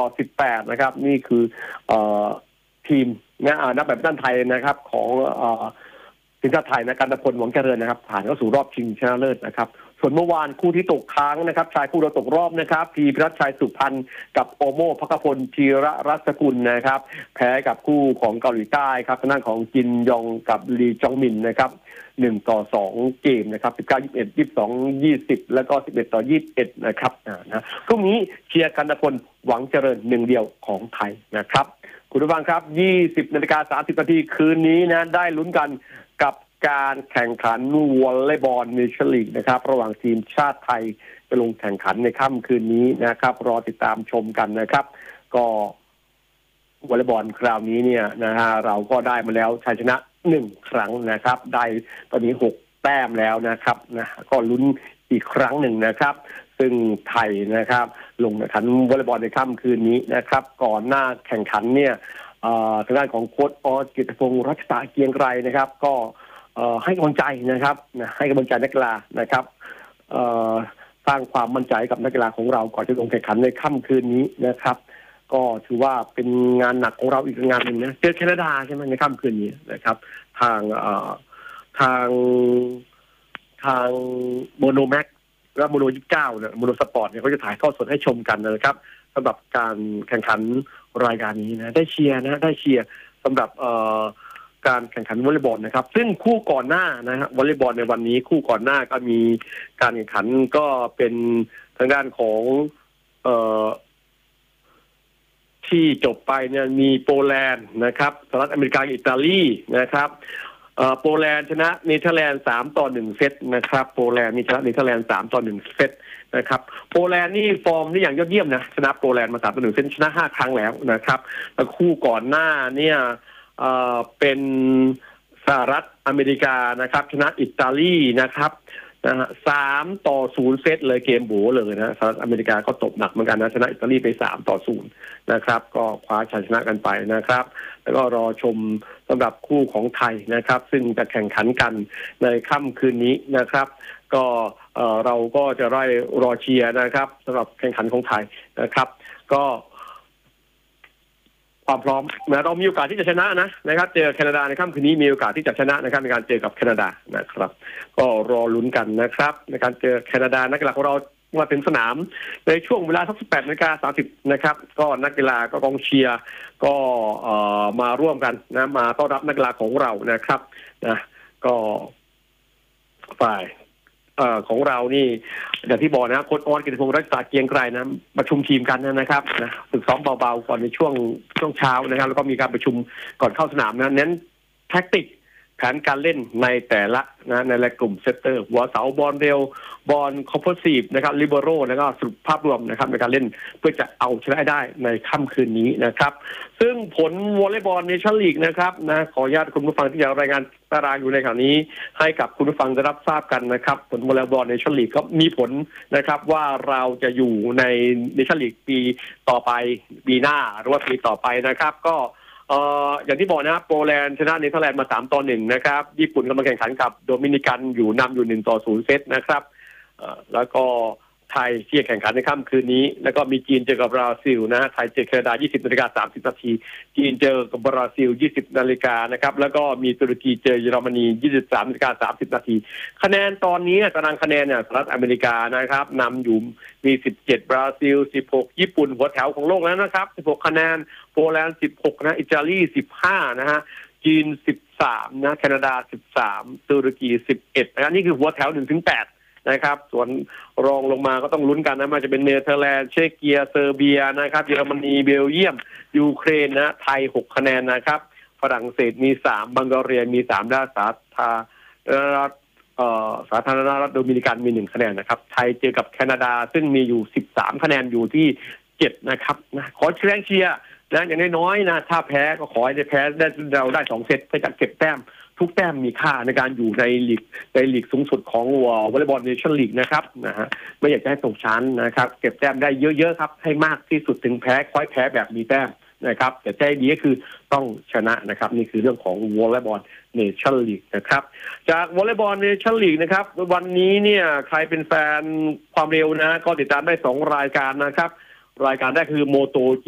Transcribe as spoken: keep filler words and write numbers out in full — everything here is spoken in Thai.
สิบแปดนะครับนี่คือเอ่อทีมนะนักแบดมินตันไทยนะครับของเอ่อทีมชาติไทยนะกันตพลหวังเจริญนะครับผ่านเข้าสู่รอบชิงชนะเลิศนะครับส่วนเมื่อวานคู่ที่ตกค้างนะครับชายคู่เราตกรอบนะครับพีพิรัชชัยสุพรรณกับโอโม่ภักพลธีระรัศกุลนะครับแพ้กับคู่ของเกาหลีใต้ครับทางด้านของจินยองกับลีจองมินนะครับหนึ่งต่อสองเกมนะครับสิบเก้า ยี่สิบเอ็ด ยี่สิบสอง ยี่สิบแล้วก็สิบเอ็ดต่อยี่สิบเอ็ดนะครับนะพรุ่งนี้เชียร์กันตพลหวังเจริญหนึ่งเดียวของไทยนะครับคุณผู้ฟังครับ ยี่สิบนาฬิกาสามสิบนาทีคืนนี้นะได้ลุ้นกันกับการแข่งขันวอลเลย์บอลเนชั่นลีกนะครับระหว่างทีมชาติไทยไปลงแข่งขันในค่ำคืนนี้นะครับรอติดตามชมกันนะครับก็วอลเลย์บอลคราวนี้เนี่ยนะฮะเราก็ได้มาแล้วชัยชนะหนึ่งครั้งนะครับได้ตอนนี้หกแต้มแล้วนะครับนะก็ลุ้นอีกครั้งหนึ่งนะครับซึ่งไทยนะครับลงแข่งขันวอลเลย์บอลในค่ำคืนนี้นะครับก่อนหน้าแข่งขันเนี่ยทางด้านของโค้ชออสกิตพงศ์รัชตะเกียงไกรนะครับก็ให้กำลังใจนะครับให้กำลังใจนักกีฬานะครับสร้างความมั่นใจกับนักกีฬาของเราก่อนจะลงแข่งขันในค่ำคืนนี้นะครับก็ถือว่าเป็นงานหนักของเราอีกงานหนึ่งนะเจอแคนาดาใช่ไหมในค่ำคืนนี้นะครับทางทางทางโมโนแม็กและโมโนยี่สิบเก้าเนี่ยโมโนสปอร์ตเนี่ยเขาจะถ่ายทอดสดให้ชมกันนะครับสำหรับการแข่งขันรายการนี้นะได้เชียร์นะได้เชียร์สำหรับการแข่งขันวอลเลย์บอลนะครับซึ่งคู่ก่อนหน้านะฮะวอลเลย์บอลในวันนี้คู่ก่อนหน้าก็มีการแข่งขันก็เป็นทางด้านของเอ่อที่จบไปเนี่ยมีโปแลนด์นะครับสหรัฐอเมริกาอิตาลีนะครับเอ่อโปแลนด์ชนะเนเธอร์แลนด์สามต่อหนึ่งเซตนะครับโปแลนด์นี่ชนะเนเธอร์แลนด์สามต่อหนึ่งเซตนะครับโปแลนด์นี่ฟอร์มนี่อย่างยอดเยี่ยมนะชนะโปแลนด์มาสามต่อหนึ่งเซตชนะห้าครั้งแล้วนะครับแล้วคู่ก่อนหน้าเนี่ยเอ่อเป็นสหรัฐอเมริกานะครับชนะอิตาลีนะครับนะฮะสามต่อศูนย์เซตเลยเกมโบเลยนะสหรัฐอเมริกาก็ตบหนักเหมือนกันนะชนะอิตาลีไปสามต่อศูนย์นะครับก็คว้าชัยชนะกันไปนะครับแล้วก็รอชมสำหรับคู่ของไทยนะครับซึ่งจะแข่งขันกันในค่ำคืนนี้นะครับก็เอ่อเราก็จะไล่รอเชียร์นะครับสำหรับแข่งขันของไทยนะครับก็ความพร้อมนะเรามีโอกาสที่จะชนะนะนะครับเจอแคนาดาในค่ำคืนนี้มีโอกาสที่จะชนะนะครับในการเจอกับแคนาดานะครับก็รอลุ้นกันนะครับในการเจอแคนาดานักกีฬาของเรามาถึงสนามในช่วงเวลาสักสิบแปดนาฬิกาสามสิบนะครับก็นักกีฬาก็กองเชียร์ก็เอ่อมาร่วมกันนะมาต้อนรับนักกีฬาของเรานะครับนะก็ฝ่ายเอ่อของเรานี่อย่างที่บอกนะโค้ชออสกิตพงศ์รัชตะเกียงไกรนะประชุมทีมกันนะครับนะฝึกซ้อมเบาๆก่อนในช่วงช่วงเช้านะครับแล้วก็มีการประชุมก่อนเข้าสนามนะเน้นแท็กติกแผนการเล่นในแต่ละนะในละกลุ่มเซตเตอร์หัวเสาบอลเร็วบอลคอมโพสิฟนะครับลิเบโร่แล้วก็สรุปภาพรวมนะครับในการเล่นเพื่อจะเอาชนะได้ในค่ำคืนนี้นะครับซึ่งผลวอลเลย์บอลเนชั่นลีกนะครับนะขออนุญาตคุณผู้ฟังที่จะรายงานตารางอยู่ในขณะนี้ให้กับคุณผู้ฟังได้รับทราบกันนะครับผลวอลเลย์บอลเนชั่นลีกก็มีผลนะครับว่าเราจะอยู่ในเนชั่นลีกปีต่อไปปีหน้าหรือว่าปีต่อไปนะครับก็เอ่ออย่างที่บอกนะครับโปแลนด์ชนะเนเธอร์แลนด์มาสามต่อหนึ่งนะครับญี่ปุ่นกำลังแข่งขันกับโดมินิกันอยู่นำอยู่หนึ่งต่อศูนย์เซตนะครับเอ่อแล้วก็ไทยที่จะแข่งขันในค่ำคืนนี้แล้วก็มีจีนเจอกับบราซิลนะไทยเจอแคนาดา ยี่สิบนาฬิกาสามสิบนาทีจีนเจอกับบราซิล ยี่สิบนาฬิกานะครับแล้วก็มีตุรกีเจอเยอรมนี ยี่สิบสามนาฬิกาสามสิบนาทีคะแนนตอนนี้ตารางคะแนนเนี่ยสหรัฐอเมริกานะครับนำอยู่มีสิบเจ็ดบราซิลสิบหกญี่ปุ่นหัวแถวของโลกแล้วนะครับสิบหกคะแนนโปแลนด์สิบหกนะอิตาลีสิบห้านะฮะจีนสิบสามนะแคนาดาสิบสามตุรกีสิบเอ็ดนะนี่คือหัวแถวหนึ่งถึงแปดนะครับส่วนรองลงมาก็ต้องลุ้นกันนะมันจะเป็นเนเธอร์แลนด์เชคเกียเซอร์เบียนะครับเยอรมนีเบลเยียมยูเครนนะไทยหกคะแนนนะครับฝรั่งเศสมีสามบังการีมีสามด้านสาธารณรัฐเอ่อสาธารณรัฐโดมินิกันมีหนึ่งคะแนนนะครับไทยเจอกับแคนาดาซึ่งมีอยู่สิบสามคะแนนอยู่ที่เจ็ดนะครับนะขอเชียร์เชียร์นะอย่างน้อยๆนะถ้าแพ้ก็ขอให้ได้แพ้ได้เราได้สองเซตเพื่อจะเก็บแต้มทุกแต้มมีค่าในการอยู่ในลีกในลีกสูงสุดของวอลเลย์บอลเนชั่นลีกนะครับนะฮะไม่อยากจะให้ตกชั้นนะครับเก็บแต้มได้เยอะๆครับให้มากที่สุดถึงแพ้ค่อยแพ้แบบมีแต้มนะครับแต่ใจดีก็คือต้องชนะนะครับนี่คือเรื่องของวอลเลย์บอลเนชั่นลีกนะครับจากวอลเลย์บอลเนชั่นลีกนะครับวันนี้เนี่ยใครเป็นแฟนความเร็วนะก็ติดตามได้สองรายการนะครับรายการแรกคือโมโต